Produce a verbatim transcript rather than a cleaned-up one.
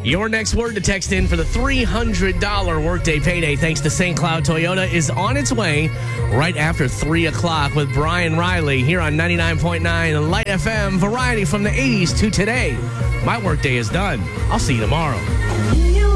Your next word to text in for the three hundred dollars Workday Payday, thanks to Saint Cloud Toyota, is on its way right after three o'clock with Brian Riley here on ninety-nine point nine Light F M. Variety from the eighties to today. My workday is done. I'll see you tomorrow.